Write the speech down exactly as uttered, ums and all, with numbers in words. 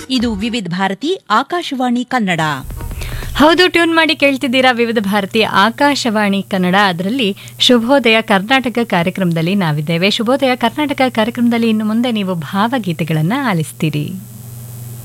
ಇದು ವಿವಿಧ ಭಾರತಿ ಆಕಾಶವಾಣಿ ಕನ್ನಡ. ಹೌದು, ಟ್ಯೂನ್ ಮಾಡಿ ಕೇಳ್ತಿದ್ದೀರಾ ವಿವಿಧ ಭಾರತಿ ಆಕಾಶವಾಣಿ ಕನ್ನಡ. ಅದರಲ್ಲಿ ಶುಭೋದಯ ಕರ್ನಾಟಕ ಕಾರ್ಯಕ್ರಮದಲ್ಲಿ ನಾವಿದ್ದೇವೆ. ಶುಭೋದಯ ಕರ್ನಾಟಕ ಕಾರ್ಯಕ್ರಮದಲ್ಲಿ ಇನ್ನು ಮುಂದೆ ನೀವು ಭಾವಗೀತೆಗಳನ್ನು ಆಲಿಸ್ತೀರಿ.